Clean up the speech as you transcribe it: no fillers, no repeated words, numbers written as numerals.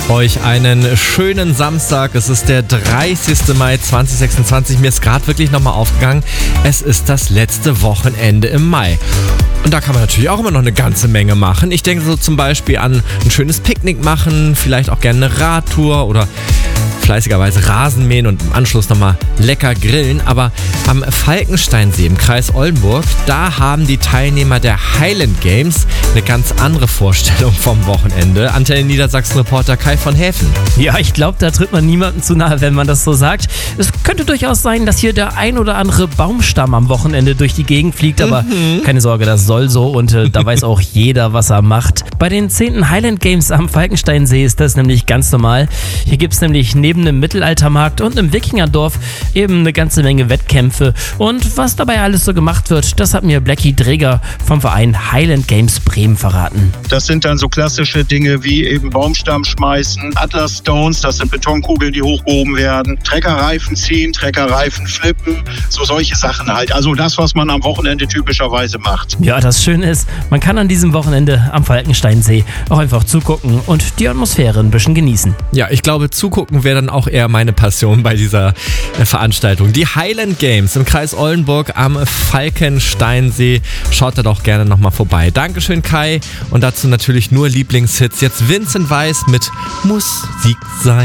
euch einen schönen Samstag. Es ist der 30. Mai 2026. Mir ist gerade wirklich nochmal aufgegangen, es ist das letzte Wochenende im Mai. Und da kann man natürlich auch immer noch eine ganze Menge machen. Ich denke so zum Beispiel an ein schönes Picknick machen, vielleicht auch gerne eine Radtour oder fleißigerweise Rasen mähen und im Anschluss nochmal lecker grillen. Aber am Falkensteinsee im Kreis Oldenburg, da haben die Teilnehmer der Highland Games eine ganz andere Vorstellung vom Wochenende. Antenne Niedersachsen-Reporter Kai von Häfen. Ja, ich glaube, da tritt man niemandem zu nahe, wenn man das so sagt. Es könnte durchaus sein, dass hier der ein oder andere Baumstamm am Wochenende durch die Gegend fliegt, aber keine Sorge, das soll so und da weiß auch jeder, was er macht. Bei den 10. Highland Games am Falkensteinsee ist das nämlich ganz normal. Hier gibt es nämlich neben einem Mittelaltermarkt und einem Wikingerdorf eben eine ganze Menge Wettkämpfe. Und was dabei alles so gemacht wird, das hat mir Blackie Dreger vom Verein Highland Games Bremen verraten. Das sind dann so klassische Dinge wie eben Baumstamm schmeißen, Atlas Stones, das sind Betonkugeln, die hochgehoben werden, Treckerreifen ziehen, Treckerreifen flippen, so solche Sachen halt. Also das, was man am Wochenende typischerweise macht. Ja, das Schöne ist, man kann an diesem Wochenende am Falkensteinsee auch einfach zugucken und die Atmosphäre ein bisschen genießen. Ja, ich glaube, zugucken wäre dann auch eher meine Passion bei dieser Veranstaltung. Die Highland Games im Kreis Oldenburg am Falkensteinsee. Schaut da doch gerne nochmal vorbei. Dankeschön, Kai. Und dazu natürlich nur Lieblingshits. Jetzt Vincent Weiss mit Muss Sieg sein.